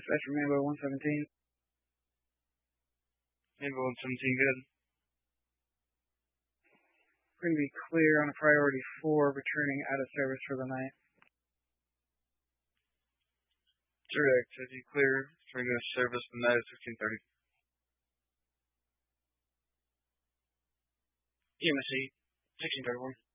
Dispatch from Manbo 117. Manbo 117, good. Going to be clear on a priority 4, returning out of service for the night. Direct, as you clear, returning out of service the night at 15:30. EMSC 1631.